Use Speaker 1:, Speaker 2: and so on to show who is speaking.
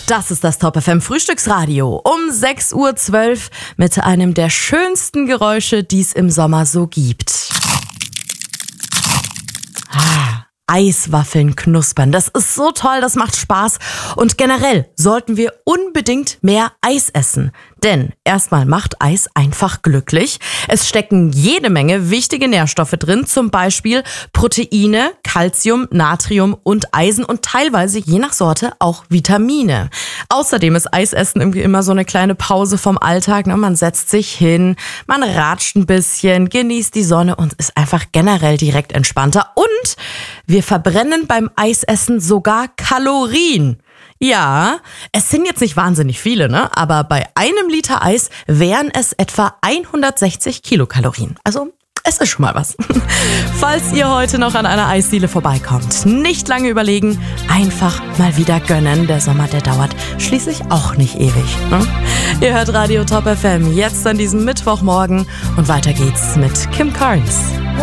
Speaker 1: Das ist das Top FM Frühstücksradio um 6.12 Uhr mit einem der schönsten Geräusche, die es im Sommer so gibt. Eiswaffeln knuspern. Das ist so toll, das macht Spaß. Und generell sollten wir unbedingt mehr Eis essen. Denn erstmal macht Eis einfach glücklich. Es stecken jede Menge wichtige Nährstoffe drin, zum Beispiel Proteine, Calcium, Natrium und Eisen und teilweise, je nach Sorte, auch Vitamine. Außerdem ist Eisessen irgendwie immer so eine kleine Pause vom Alltag. Man setzt sich hin, man ratscht ein bisschen, genießt die Sonne und ist einfach generell direkt entspannter. Und wir verbrennen beim Eisessen sogar Kalorien. Ja, es sind jetzt nicht wahnsinnig viele, ne? Aber bei einem Liter Eis wären es etwa 160 Kilokalorien. Also es ist schon mal was. Falls ihr heute noch an einer Eisdiele vorbeikommt, nicht lange überlegen, einfach mal wieder gönnen. Der Sommer, der dauert schließlich auch nicht ewig. Ne? Ihr hört Radio Top FM jetzt an diesem Mittwochmorgen und weiter geht's mit Kim Carnes.